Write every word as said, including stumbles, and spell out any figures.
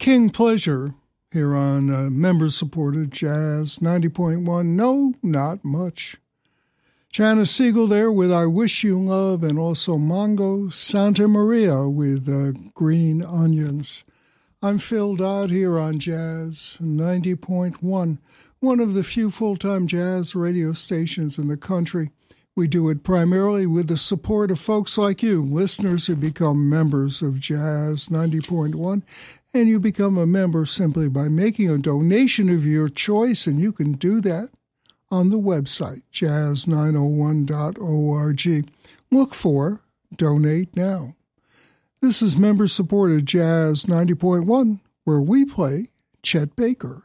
King Pleasure here on uh, member-supported Jazz ninety point one. No, not much. Janice Siegel there with I Wish You Love, and also Mongo Santa Maria with uh, Green Onions. I'm Phil Dodd here on Jazz ninety point one, one of the few full-time jazz radio stations in the country. We do it primarily with the support of folks like you, listeners who become members of Jazz ninety point one, and you become a member simply by making a donation of your choice, and you can do that on the website, jazz nine oh one dot org. Look for Donate Now. This is member-supported Jazz ninety point one, where we play Chet Baker.